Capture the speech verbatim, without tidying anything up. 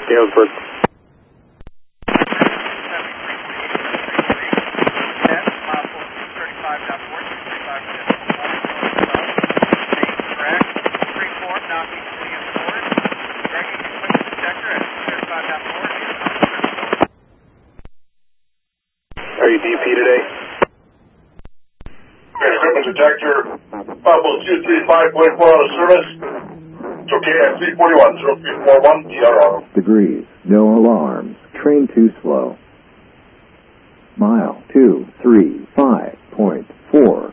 Galesburg. Are you D P today? Equipment detector, Pablo two three five point four out of service. It's okay at three forty-one, zero three four one, D R L. Degrees, no alarms, train too slow. Mile two three five point four.